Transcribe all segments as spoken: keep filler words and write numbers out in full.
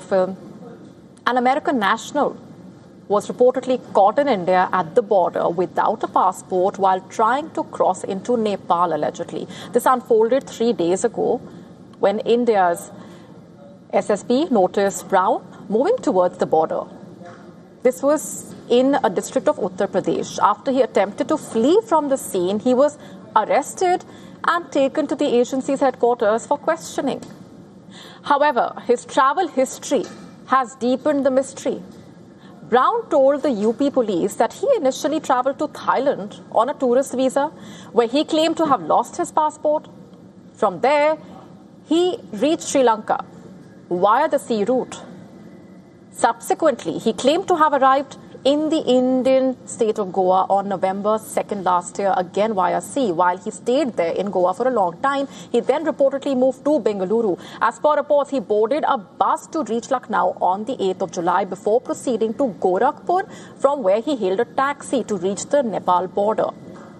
film, an American national was reportedly caught in India at the border without a passport while trying to cross into Nepal, allegedly. This unfolded three days ago when India's S S P noticed Brown moving towards the border. This was in a district of Uttar Pradesh. After he attempted to flee from the scene, he was arrested and taken to the agency's headquarters for questioning. However, his travel history has deepened the mystery. Brown told the U P police that he initially traveled to Thailand on a tourist visa, where he claimed to have lost his passport. From there, he reached Sri Lanka via the sea route. Subsequently, he claimed to have arrived in the Indian state of Goa on November second last year, again via sea. While he stayed there in Goa for a long time, he then reportedly moved to Bengaluru. As per reports, he boarded a bus to reach Lucknow on the eighth of July before proceeding to Gorakhpur, from where he hailed a taxi to reach the Nepal border.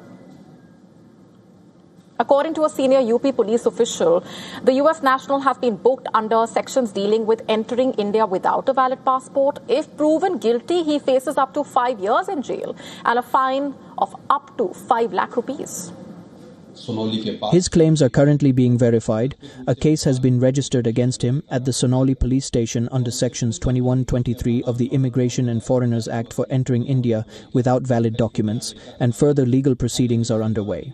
According to a senior U P police official, the U S national has been booked under sections dealing with entering India without a valid passport. If proven guilty, he faces up to five years in jail and a fine of up to five lakh rupees. His claims are currently being verified. A case has been registered against him at the Sonoli police station under sections twenty-one twenty-three of the Immigration and Foreigners Act for entering India without valid documents, and further legal proceedings are underway.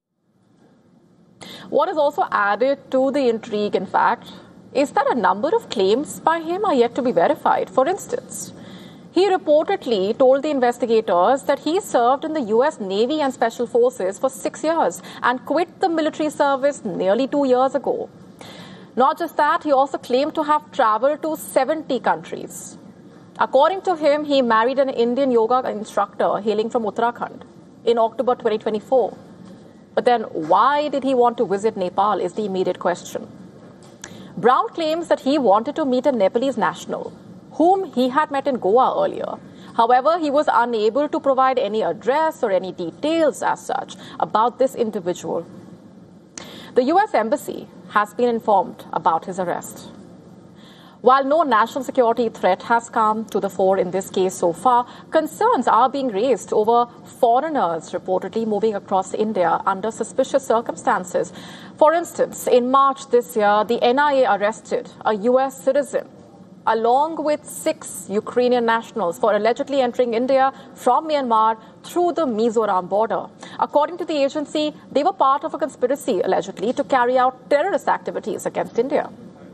What is also added to the intrigue, in fact, is that a number of claims by him are yet to be verified. For instance, he reportedly told the investigators that he served in the U S Navy and Special Forces for six years and quit the military service nearly two years ago. Not just that, he also claimed to have traveled to seventy countries. According to him, he married an Indian yoga instructor hailing from Uttarakhand in October twenty twenty-four. But then why did he want to visit Nepal is the immediate question. Brown claims that he wanted to meet a Nepalese national whom he had met in Goa earlier. However, he was unable to provide any address or any details as such about this individual. The U S Embassy has been informed about his arrest. While no national security threat has come to the fore in this case so far, concerns are being raised over foreigners reportedly moving across India under suspicious circumstances. For instance, in March this year, the N I A arrested a U S citizen along with six Ukrainian nationals for allegedly entering India from Myanmar through the Mizoram border. According to the agency, they were part of a conspiracy allegedly to carry out terrorist activities against India.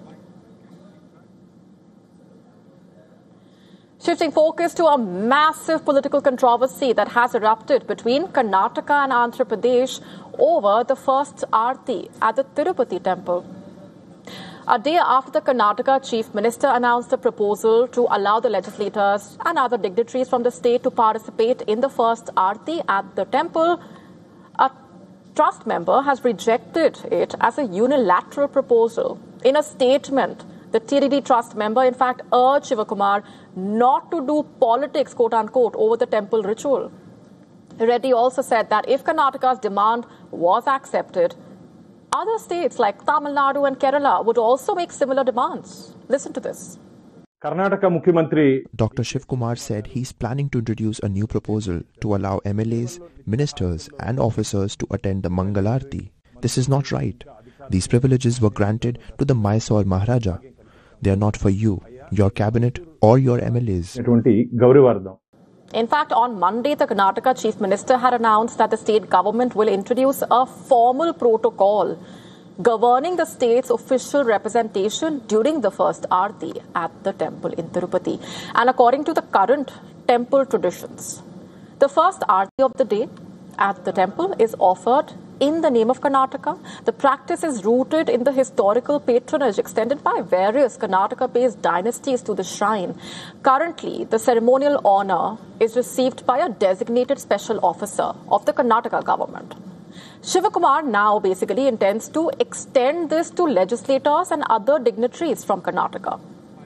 Shifting focus to a massive political controversy that has erupted between Karnataka and Andhra Pradesh over the first Aarti at the Tirupati temple. A day after the Karnataka Chief Minister announced a proposal to allow the legislators and other dignitaries from the state to participate in the first Aarti at the temple, a trust member has rejected it as a unilateral proposal. In a statement, the T D D trust member, in fact, urged Shivakumar not to do politics, quote-unquote, over the temple ritual. Reddy also said that if Karnataka's demand was accepted, other states like Tamil Nadu and Kerala would also make similar demands. Listen to this. Karnataka Mukhyamantri Doctor Shivakumar said he's planning to introduce a new proposal to allow M L As, ministers and officers to attend the Mangalarti. This is not right. These privileges were granted to the Mysore Maharaja. They are not for you, your cabinet or your M L As. In fact, on Monday, the Karnataka Chief Minister had announced that the state government will introduce a formal protocol governing the state's official representation during the first Aarti at the temple in Tirupati. And according to the current temple traditions, the first Aarti of the day at the temple is offered in the name of Karnataka. The practice is rooted in the historical patronage extended by various Karnataka-based dynasties to the shrine. Currently, the ceremonial honor is received by a designated special officer of the Karnataka government. Shivakumar now basically intends to extend this to legislators and other dignitaries from Karnataka.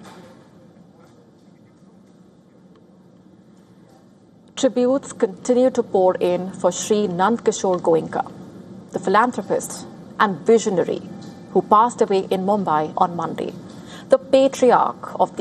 Tributes continue to pour in for Sri Nandkishore Goenka, the philanthropist and visionary who passed away in Mumbai on Monday. The patriarch of the